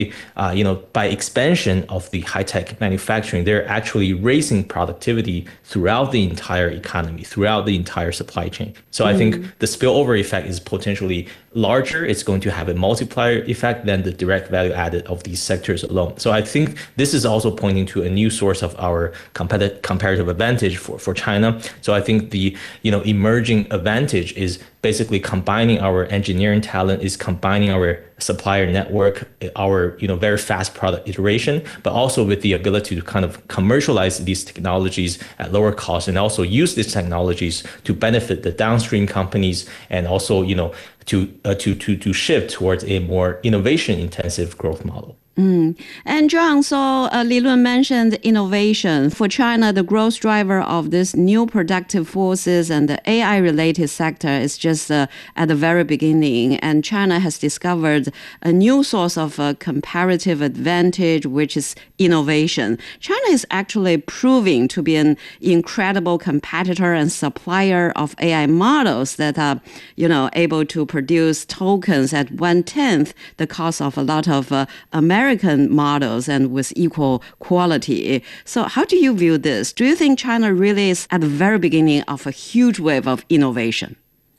by expansion of the high-tech manufacturing, they're actually raising productivity throughout the entire economy, throughout the entire supply chain. So I think the spillover effect is potentially larger. It's going to have a multiplier effect than the direct value added of these sectors alone. So I think this is also pointing to a new source of our comparative advantage for China. So I think the emerging advantage is basically combining our engineering talent, is combining our supplier network, our very fast product iteration, but also with the ability to kind of commercialize these technologies at lower cost, and also use these technologies to benefit the downstream companies, and also to shift towards a more innovation intensive growth model. And John, so Li Lun mentioned innovation. For China, the growth driver of this new productive forces and the AI-related sector is just at the very beginning. And China has discovered a new source of comparative advantage, which is innovation. China is actually proving to be an incredible competitor and supplier of AI models that are, able to produce tokens at 1/10 the cost of a lot of American models and with equal quality. So how do you view this? Do you think China really is at the very beginning of a huge wave of innovation?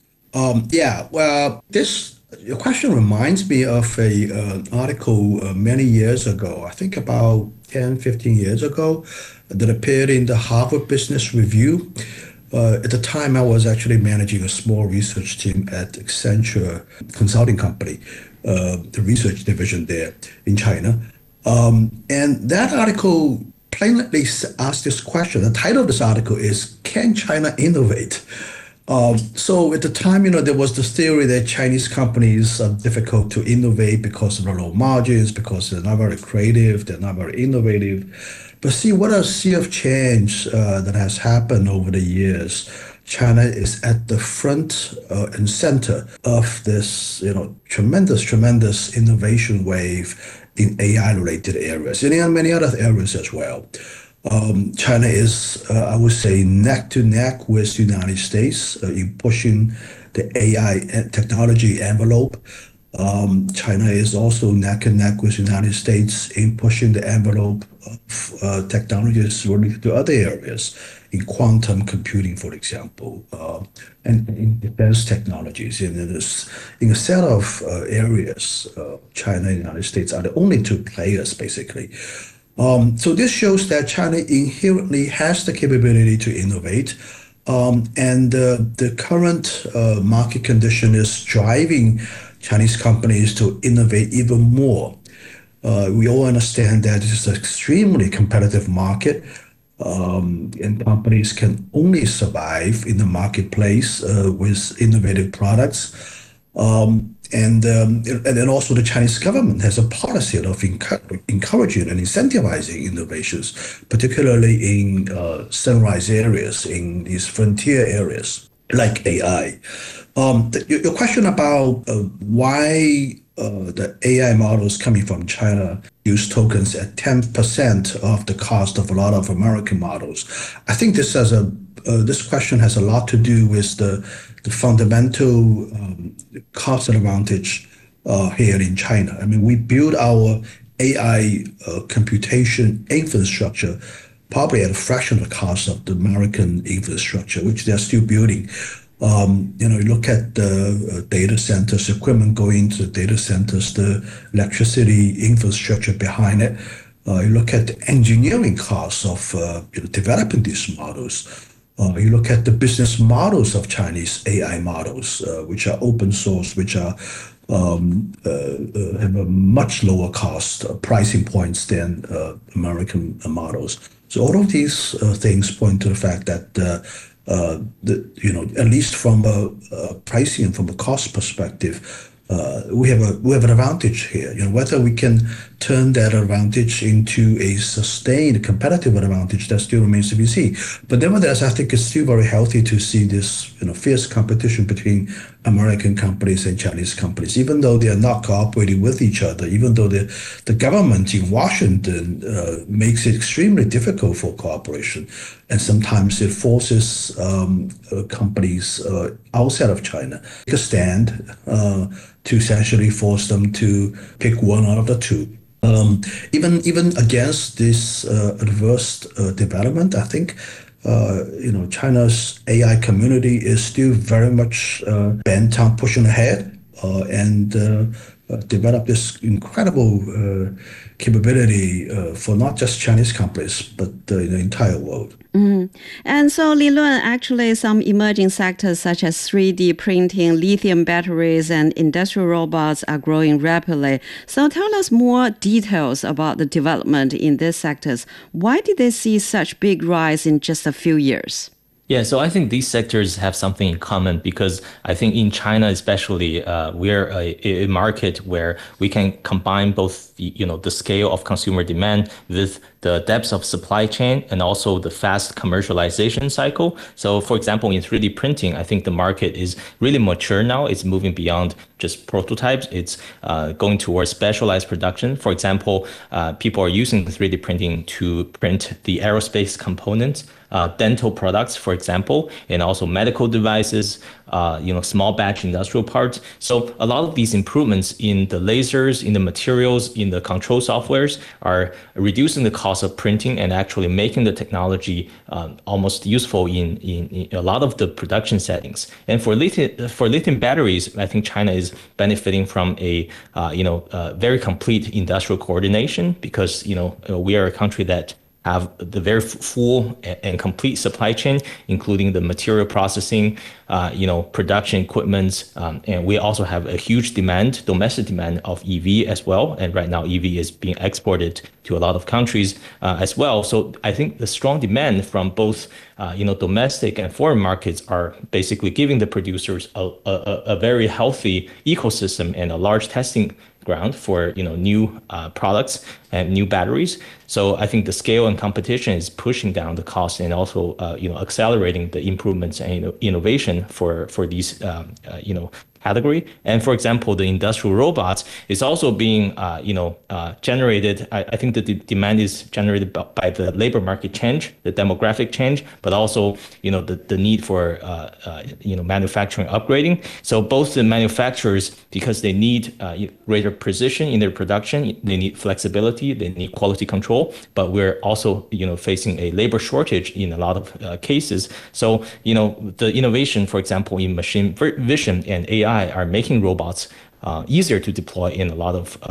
Your question reminds me of an article many years ago, I think about 10, 15 years ago, that appeared in the Harvard Business Review. At the time, I was actually managing a small research team at Accenture Consulting Company, the research division there in China. And that article plainly asked this question. The title of this article is, Can China Innovate? So at the time, there was this theory that Chinese companies are difficult to innovate because of the low margins, because they're not very creative, they're not very innovative. But see, what a sea of change that has happened over the years. China is at the front and center of this, tremendous innovation wave in AI-related areas, and in many other areas as well. China is, I would say, neck to neck with the United States in pushing the AI technology envelope. China is also neck and neck with the United States in pushing the envelope of technologies related to other areas, in quantum computing, for example, and in defense technologies. In a set of areas, China and the United States are the only two players, basically. So this shows that China inherently has the capability to innovate, and the current market condition is driving Chinese companies to innovate even more. We all understand that this is an extremely competitive market, and companies can only survive in the marketplace with innovative products. And then also the Chinese government has a policy of encouraging and incentivizing innovations, particularly in sunrise areas, in these frontier areas like AI. Your question about why the AI models coming from China use tokens at 10% of the cost of a lot of American models. I think this question has a lot to do with the fundamental cost advantage here in China. I mean, we build our AI computation infrastructure probably at a fraction of the cost of the American infrastructure, which they're still building. You look at the data centers, equipment going into the data centers, the electricity infrastructure behind it. You look at the engineering costs of developing these models. You look at the business models of Chinese AI models, which are open source, which are have a much lower cost pricing points than American models. So all of these things point to the fact that at least from a pricing and from a cost perspective, we have an advantage here. Whether we can turn that advantage into a sustained competitive advantage, that still remains to be seen. But nevertheless, I think it's still very healthy to see this fierce competition between American companies and Chinese companies, even though they are not cooperating with each other, even though the government in Washington makes it extremely difficult for cooperation. And sometimes it forces companies outside of China to stand to essentially force them to pick one out of the two. Even against this adverse development, I think China's AI community is still very much bent on pushing ahead and develop this incredible capability for not just Chinese companies but the entire world. And so, Li Lun, actually, some emerging sectors such as 3D printing, lithium batteries, and industrial robots are growing rapidly. So, tell us more details about the development in these sectors. Why did they see such big rise in just a few years? Yeah, so I think these sectors have something in common because I think in China, especially, we're a market where we can combine both the scale of consumer demand with the depth of supply chain and also the fast commercialization cycle. So, for example, in 3D printing, I think the market is really mature now. It's moving beyond just prototypes. It's going towards specialized production. For example, people are using 3D printing to print the aerospace components, dental products, for example, and also medical devices, small batch industrial parts. So a lot of these improvements in the lasers, in the materials, in the control softwares are reducing the cost of printing and actually making the technology almost useful in a lot of the production settings. And for lithium batteries, I think China is benefiting from a very complete industrial coordination because we are a country that have the very full and complete supply chain, including the material processing, production equipment. And we also have a huge domestic demand of EV as well. And right now, EV is being exported to a lot of countries as well. So I think the strong demand from both, domestic and foreign markets are basically giving the producers a very healthy ecosystem and a large testing ground for new products and new batteries. So I think the scale and competition is pushing down the cost and also accelerating the improvements and innovation for these category. And for example, the industrial robots is also being generated. I think that the demand is generated by the labor market change, the demographic change, but also the need for manufacturing upgrading. So both the manufacturers, because they need greater precision in their production, they need flexibility, they need quality control, but we're also facing a labor shortage in a lot of cases. So the innovation, for example, in machine vision and AI are making robots easier to deploy in a lot of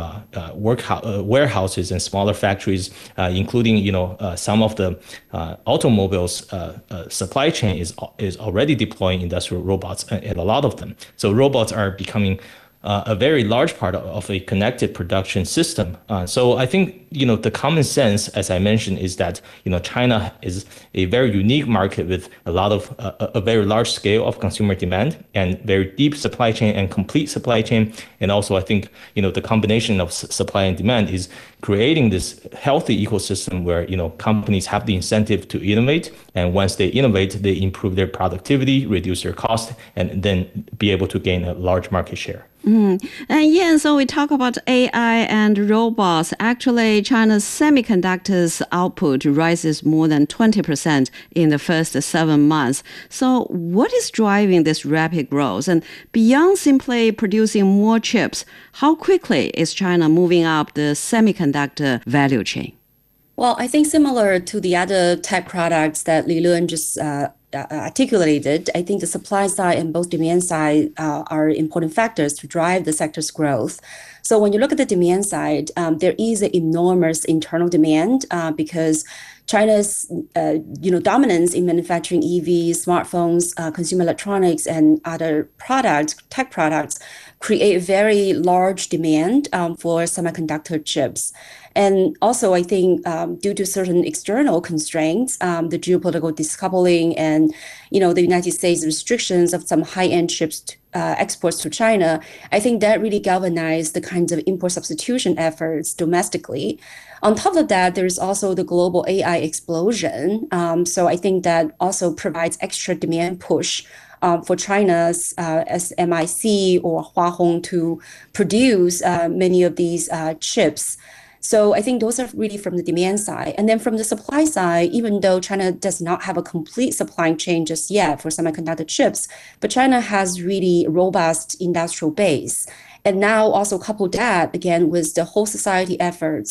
warehouses and smaller factories, including some of the automobiles supply chain is already deploying industrial robots at a lot of them. So robots are becoming a very large part of a connected production system. So I think the common sense, as I mentioned, is that China is a very unique market with a lot of a very large scale of consumer demand and very deep supply chain and complete supply chain. And also, I think the combination of supply and demand is creating this healthy ecosystem where companies have the incentive to innovate, and once they innovate, they improve their productivity, reduce their cost, and then be able to gain a large market share. And yeah, so we talk about AI and robots. Actually, China's semiconductors output rises more than 20% in the first 7 months. So what is driving this rapid growth? And beyond simply producing more chips, how quickly is China moving up the semiconductor value chain? Well, I think similar to the other tech products that Li Lun just articulated, I think the supply side and both demand side are important factors to drive the sector's growth. So when you look at the demand side, there is an enormous internal demand because China's dominance in manufacturing EVs, smartphones, consumer electronics, and other tech products, create very large demand for semiconductor chips. And also, I think due to certain external constraints, the geopolitical decoupling and the United States restrictions of some high-end chips exports to China, I think that really galvanized the kinds of import substitution efforts domestically. On top of that, there's also the global AI explosion. So I think that also provides extra demand push for China's SMIC or Hua Hong to produce many of these chips. So I think those are really from the demand side. And then from the supply side, even though China does not have a complete supply chain just yet for semiconductor chips, but China has really robust industrial base. And now also couple that again with the whole society efforts